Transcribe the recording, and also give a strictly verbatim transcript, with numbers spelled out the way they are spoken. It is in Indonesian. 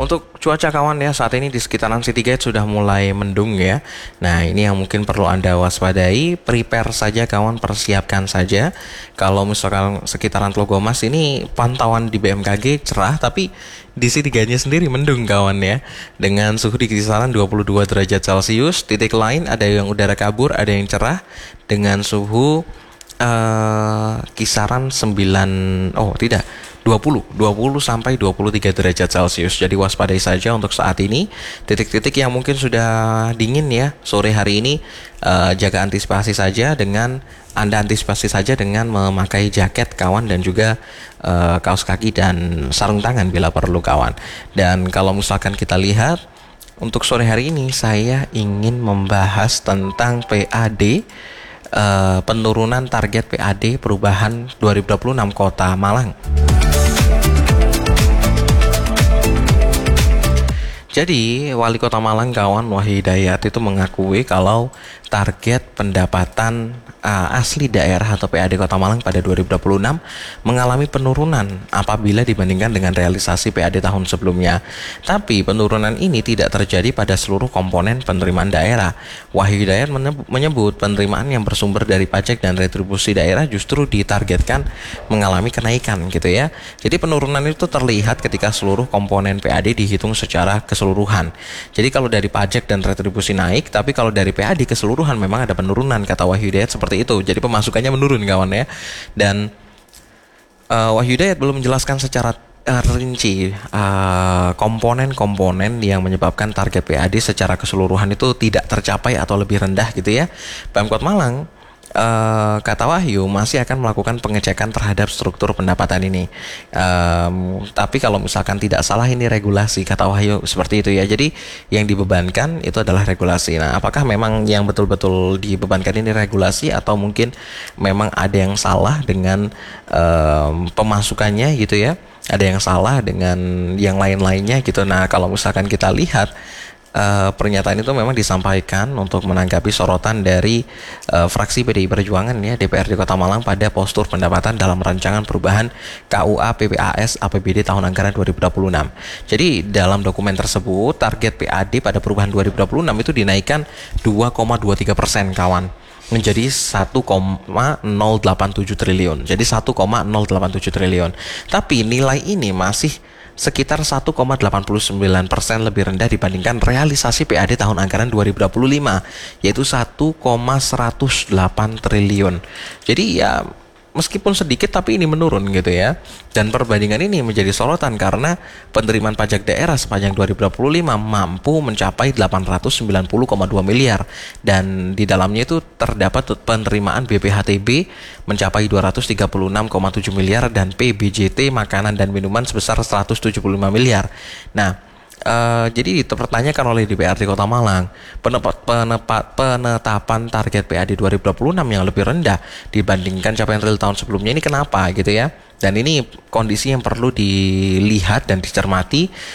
Untuk cuaca kawan ya, saat ini di sekitaran Citygate sudah mulai mendung ya. Nah ini yang mungkin perlu Anda waspadai. Prepare saja kawan, persiapkan saja. Kalau misalkan sekitaran Tlogomas ini pantauan di B M K G cerah, tapi di Citygate-nya sendiri mendung kawan ya. Dengan suhu di kisaran dua puluh dua derajat Celcius. Titik lain ada yang udara kabur, ada yang cerah. Dengan suhu uh, kisaran sembilan, oh tidak, dua puluh, dua puluh sampai dua puluh tiga derajat Celcius. Jadi waspadai saja untuk saat ini. Titik-titik yang mungkin sudah dingin ya sore hari ini, uh, jaga antisipasi saja dengan Anda antisipasi saja dengan memakai jaket kawan, dan juga uh, kaos kaki dan sarung tangan bila perlu kawan. Dan kalau misalkan kita lihat untuk sore hari ini, saya ingin membahas tentang P A D, uh, penurunan target P A D perubahan dua ribu dua puluh enam Kota Malang. Jadi, Wali Kota Malang kawan Wahyu Hidayat itu mengakui kalau target pendapatan uh, asli daerah atau P A D Kota Malang pada dua ribu dua puluh enam mengalami penurunan apabila dibandingkan dengan realisasi P A D tahun sebelumnya. Tapi penurunan ini tidak terjadi pada seluruh komponen penerimaan daerah. Wahyu Hidayat menyebut penerimaan yang bersumber dari pajak dan retribusi daerah justru ditargetkan mengalami kenaikan gitu ya. Jadi penurunan itu terlihat ketika seluruh komponen P A D dihitung secara keseluruhan. Jadi kalau dari pajak dan retribusi naik, tapi kalau dari P A D keseluruhan memang ada penurunan, kata Wahyu Hidayat seperti itu. Jadi pemasukannya menurun kawan ya. Dan uh, Wahyu Hidayat belum menjelaskan secara uh, rinci uh, komponen-komponen yang menyebabkan target P A D secara keseluruhan itu tidak tercapai atau lebih rendah gitu ya. Pemkot Malang, Uh, kata Wahyu, masih akan melakukan pengecekan terhadap struktur pendapatan ini. Um, tapi kalau misalkan tidak salah ini regulasi, kata Wahyu seperti itu ya. Jadi yang dibebankan itu adalah regulasi. Nah, apakah memang yang betul-betul dibebankan ini regulasi, atau mungkin memang ada yang salah dengan um, pemasukannya gitu ya? Ada yang salah dengan yang lain-lainnya gitu. Nah, kalau misalkan kita lihat, Uh, pernyataan itu memang disampaikan untuk menanggapi sorotan dari uh, fraksi P D I Perjuangan ya D P R D Kota Malang pada postur pendapatan dalam rancangan perubahan K U A P P A S A P B D tahun anggaran dua ribu dua puluh enam. Jadi dalam dokumen tersebut target P A D pada perubahan dua ribu dua puluh enam itu dinaikkan dua koma dua tiga persen kawan, menjadi satu koma nol delapan tujuh triliun. Jadi satu koma nol delapan tujuh triliun. Tapi nilai ini masih sekitar satu koma delapan sembilan persen lebih rendah dibandingkan realisasi P A D tahun anggaran dua ribu dua puluh lima, yaitu satu koma seratus delapan triliun. Jadi ya meskipun sedikit tapi ini menurun gitu ya. Dan perbandingan ini menjadi sorotan karena penerimaan pajak daerah sepanjang dua ribu dua puluh lima mampu mencapai delapan ratus sembilan puluh koma dua miliar, dan di dalamnya itu terdapat penerimaan B P H T B mencapai dua ratus tiga puluh enam koma tujuh miliar dan P B J T makanan dan minuman sebesar seratus tujuh puluh lima miliar. Nah, Uh, jadi dipertanyakan oleh D P R D Kota Malang, penepat, penepat, penetapan target P A D dua ribu dua puluh enam yang lebih rendah dibandingkan capaian real tahun sebelumnya ini kenapa gitu ya. Dan ini kondisi yang perlu dilihat dan dicermati